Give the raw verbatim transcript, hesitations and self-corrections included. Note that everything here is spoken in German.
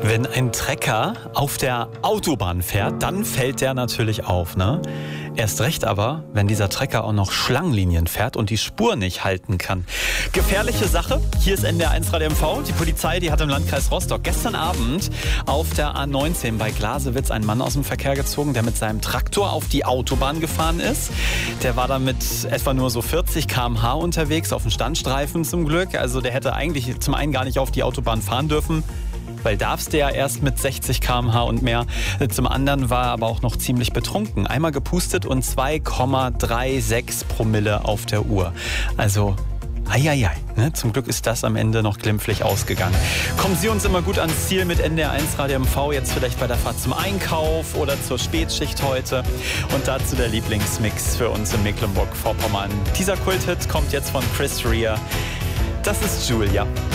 Wenn ein Trecker auf der Autobahn fährt, dann fällt der natürlich auf, ne? Erst recht aber, wenn dieser Trecker auch noch Schlangenlinien fährt und die Spur nicht halten kann. Gefährliche Sache. Hier ist N D R eins Radio M V. Die Polizei, die hat im Landkreis Rostock gestern Abend auf der A neunzehn bei Glasewitz einen Mann aus dem Verkehr gezogen, der mit seinem Traktor auf die Autobahn gefahren ist. Der war da mit etwa nur so vierzig Kilometer pro Stunde unterwegs, auf dem Standstreifen zum Glück. Also der hätte eigentlich zum einen gar nicht auf die Autobahn fahren dürfen, weil darfst du ja erst mit sechzig Kilometer pro Stunde und mehr. Zum anderen war er aber auch noch ziemlich betrunken. Einmal gepustet und zwei Komma sechsunddreißig Promille auf der Uhr. Also, eieiei, ne? Zum Glück ist das am Ende noch glimpflich ausgegangen. Kommen Sie uns immer gut ans Ziel mit N D R eins Radio M V, jetzt vielleicht bei der Fahrt zum Einkauf oder zur Spätschicht heute. Und dazu der Lieblingsmix für uns in Mecklenburg-Vorpommern. Dieser Kulthit kommt jetzt von Chris Rea. Das ist Julia.